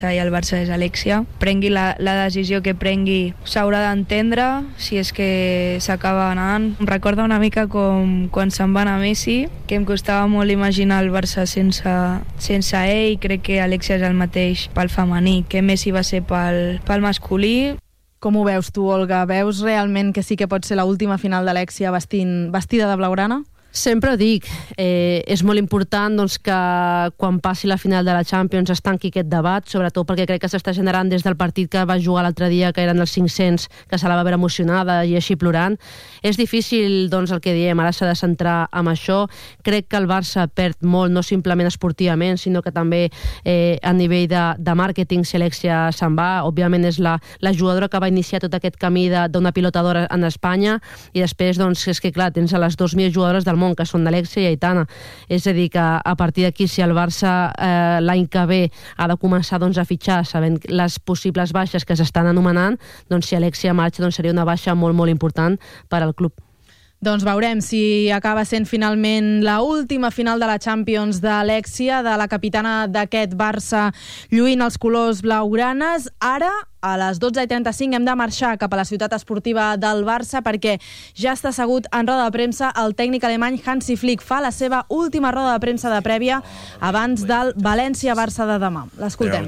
i el Barça és Alexia. Prengui la decisió que prengui, s'haurà d'entendre si és que s'acaba anant. Em recorda una mica com quan se'n va anar Messi, que em costava molt imaginar el Barça sense ell. Crec que Alexia és el mateix pel femení que Messi va ser pel masculí. Com ho veus tu, Olga? Veus realment que sí que pot ser l'última final d'Alexia vestida de blaugrana? Sempre ho dic, és molt important doncs, que quan passi la final de la Champions es tanqui aquest debat, sobretot perquè crec que s'està generant des del partit que va jugar l'altre dia, que eren els 500, que se la va veure emocionada i així plorant. És difícil, doncs, el que diem, ara s'ha de centrar en això. Crec que el Barça perd molt, no simplement esportivament, sinó que també a nivell de màrqueting, si Alexia se'n va. Òbviament és la jugadora que va iniciar tot aquest camí d'una pilotadora en Espanya, i després, doncs, és que clar, tens a les 2.000 jugadores del món, que són d'Alexia i Aitana. És a dir, que a partir d'aquí, si el Barça l'any que ve ha de començar doncs, a fitxar, sabent les possibles baixes que s'estan anomenant, doncs si Alexia marxa doncs, seria una baixa molt, molt important per al club. Doncs veurem si acaba sent finalment l'última final de la Champions d'Alexia, de la capitana d'aquest Barça, lluint els colors blaugranes. Ara, a les 12:35, hem de marxar cap a la ciutat esportiva del Barça perquè ja està assegut en roda de premsa el tècnic alemany Hansi Flick. Fa la seva última roda de premsa de prèvia abans del València-Barça de demà. L'escoltem.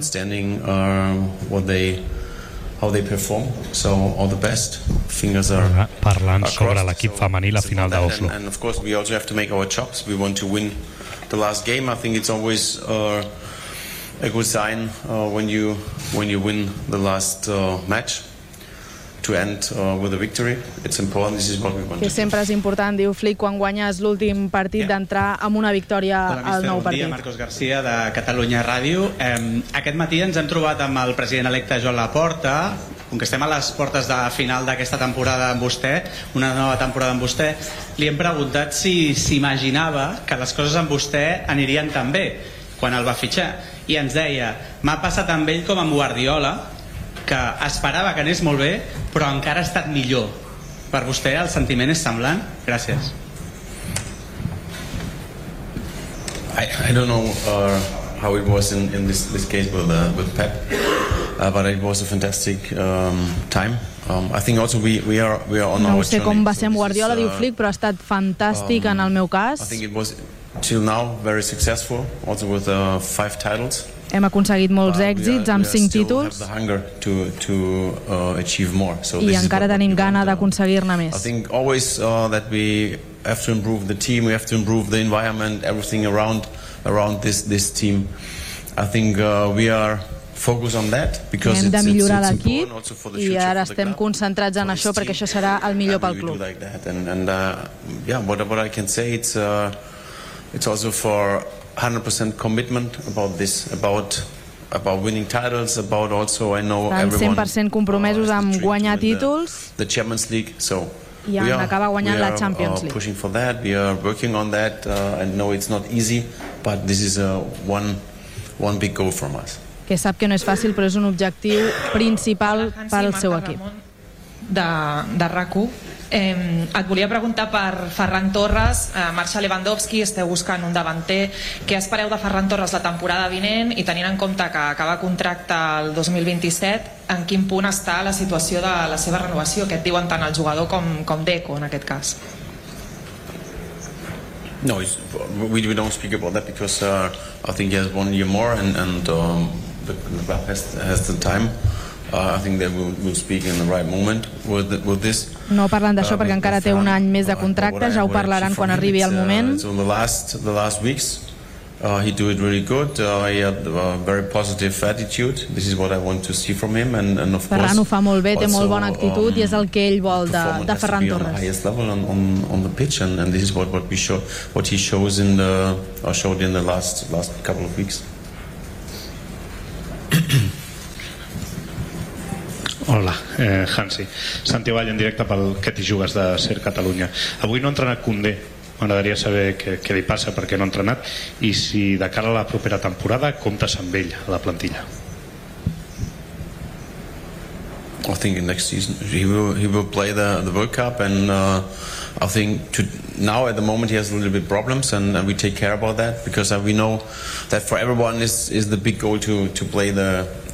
How they perform, so all the best. Fingers are parlant sobre l'equip femení la final d'Oslo. And of course we also have to make our chops. We want to win the last game. I think it's always a good sign when you win the last match to end with a victory. It's important. This is what we want. Que sempre és important, diu Flick, quan guanyes l'últim partit, d'entrar amb una victòria al nou partit. Bon dia, Marcos García, de Catalunya Ràdio. Aquest matí ens hem trobat amb el president electe Joan Laporta. Com que estem a les portes de final d'aquesta temporada amb vostè, una nova temporada amb vostè, li hem preguntat si s'imaginava que les coses amb vostè anirien tan bé quan el va fitxar. I ens deia, m'ha passat amb ell com amb Guardiola, que esperava que anés molt bé, però encara ha estat millor. Per vostè el sentiment és semblant? Gràcies. I don't know how it was in this case with Pep, but it was a fantastic time. I think also we are on our journey. No sé com va ser amb Guardiola, diu Flick, però ha estat fantàstic en el meu cas. I think it was till now very successful, also with 5 titles. Hem aconseguit molts èxits amb 5 títols i encara tenim gana d'aconseguir-ne més. I think always that we have to improve the team, we have to improve the environment, everything around this team. I think we are focused on that because hem de millorar l'equip i ara estem concentrats en això perquè això serà el millor pel club. And yeah, what I can say, it's also for 100% commitment about this, about winning titles, about also I know everyone 100% compromesos amb guanyar títols the Champions League, so i en acabar guanyant la Champions League. Pushing for that, we are working on that. I know it's not easy, but this is one big goal from us. Que sap que no és fàcil, però és un objectiu principal pel seu equip. De RAC1. Et volia preguntar per Ferran Torres. Marxa Lewandowski, esteu buscant un davanter. Què espereu de Ferran Torres la temporada vinent i tenint en compte que acaba contracte el 2027, en quin punt està la situació de la seva renovació? Què et diuen tant el jugador com Deco en aquest cas? No, we don't speak about that because I think he has 1 year more and the club has the time. I think that we'll speak in the right moment with this. No parlen d'això perquè encara té un any més de contracte, ja ho parlaran quan arribi el moment. So the last weeks he do it really good. He had a very positive attitude. This is what I want to see from him and of course Ferran ho fa molt bé, té molt bona actitud i és el que ell vol de Ferran Torres. Highest level on the pitch and this is what he shows showed in the last couple of weeks. Hola, Hansi. Santi Vall en directe pel Que t'hi jugues de Ser Catalunya. Avui no ha entrenat Koundé. M'agradaria saber què li passa, per què no ha entrenat i si de cara a la propera temporada comptes amb ell a la plantilla. I think next season he will play the World Cup, and I think now at the moment he has a little bit problems, and we take care about that, because we know that for everyone is the big goal to play the